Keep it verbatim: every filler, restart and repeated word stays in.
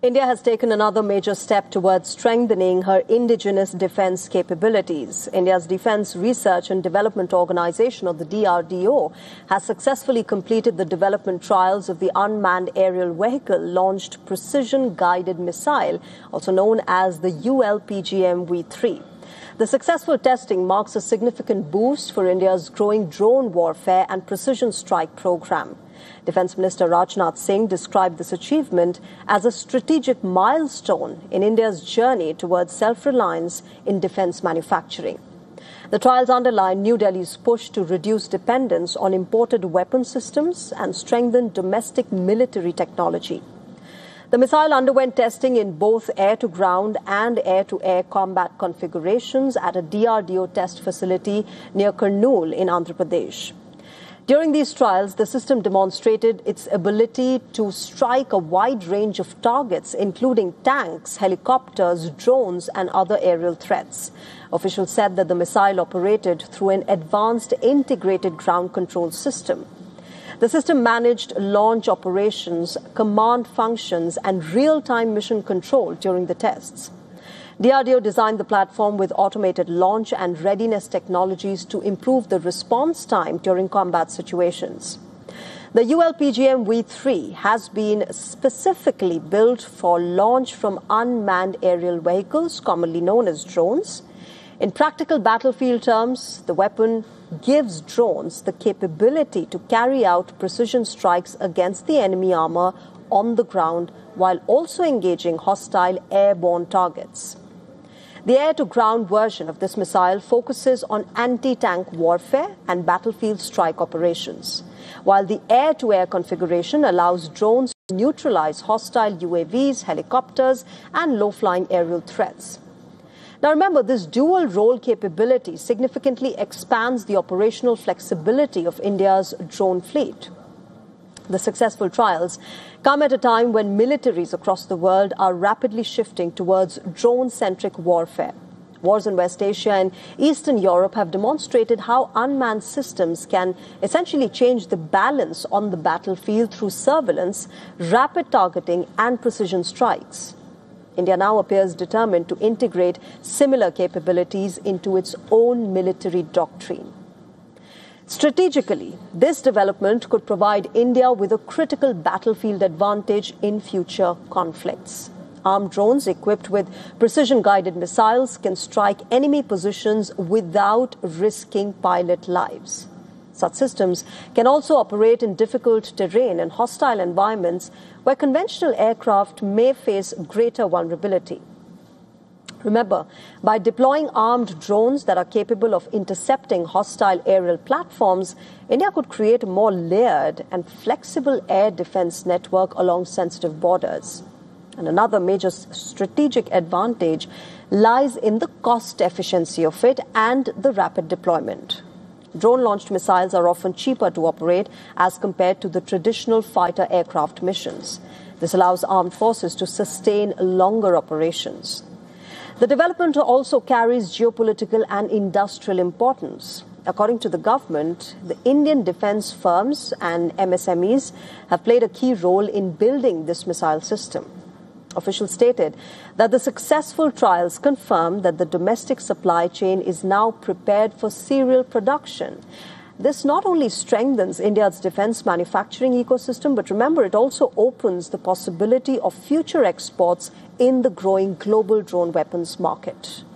India has taken another major step towards strengthening her indigenous defense capabilities. India's Defense Research and Development Organization, or the D R D O, has successfully completed the development trials of the unmanned aerial vehicle launched precision guided missile, also known as the U L P G M V three. The successful testing marks a significant boost for India's growing drone warfare and precision strike program. Defence Minister Rajnath Singh described this achievement as a strategic milestone in India's journey towards self-reliance in defence manufacturing. The trials underline New Delhi's push to reduce dependence on imported weapon systems and strengthen domestic military technology. The missile underwent testing in both air-to-ground and air-to-air combat configurations at a D R D O test facility near Kurnool in Andhra Pradesh. During these trials, the system demonstrated its ability to strike a wide range of targets, including tanks, helicopters, drones, and other aerial threats. Officials said that the missile operated through an advanced integrated ground control system. The system managed launch operations, command functions, and real-time mission control during the tests. D R D O designed the platform with automated launch and readiness technologies to improve the response time during combat situations. The U L P G M V three has been specifically built for launch from unmanned aerial vehicles, commonly known as drones. In practical battlefield terms, the weapon gives drones the capability to carry out precision strikes against the enemy armor on the ground while also engaging hostile airborne targets. The air-to-ground version of this missile focuses on anti-tank warfare and battlefield strike operations, while the air-to-air configuration allows drones to neutralize hostile U A Vs, helicopters, and low-flying aerial threats. Now remember, this dual-role capability significantly expands the operational flexibility of India's drone fleet. The successful trials come at a time when militaries across the world are rapidly shifting towards drone-centric warfare. Wars in West Asia and Eastern Europe have demonstrated how unmanned systems can essentially change the balance on the battlefield through surveillance, rapid targeting, and precision strikes. India now appears determined to integrate similar capabilities into its own military doctrine. Strategically, this development could provide India with a critical battlefield advantage in future conflicts. Armed drones equipped with precision-guided missiles can strike enemy positions without risking pilot lives. Such systems can also operate in difficult terrain and hostile environments where conventional aircraft may face greater vulnerability. Remember, by deploying armed drones that are capable of intercepting hostile aerial platforms, India could create a more layered and flexible air defense network along sensitive borders. And another major strategic advantage lies in the cost efficiency of it and the rapid deployment. Drone-launched missiles are often cheaper to operate as compared to the traditional fighter aircraft missions. This allows armed forces to sustain longer operations. The development also carries geopolitical and industrial importance. According to the government, the Indian defense firms and M S M Es have played a key role in building this missile system. Officials stated that the successful trials confirm that the domestic supply chain is now prepared for serial production. This not only strengthens India's defense manufacturing ecosystem, but remember, it also opens the possibility of future exports in the growing global drone weapons market.